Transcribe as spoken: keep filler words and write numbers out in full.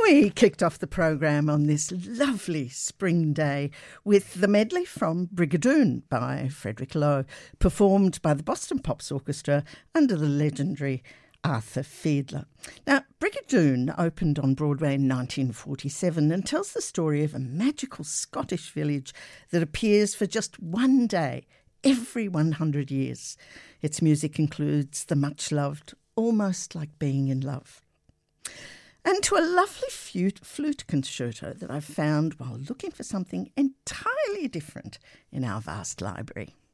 We kicked off the program on this lovely spring day with the medley from Brigadoon by Frederick Lowe, performed by the Boston Pops Orchestra under the legendary Arthur Fiedler. Now, Brigadoon opened on Broadway in nineteen forty-seven and tells the story of a magical Scottish village that appears for just one day every one hundred years. Its music includes the much-loved Almost Like Being in Love. And to a lovely flute, flute concerto that I found while looking for something entirely different in our vast library.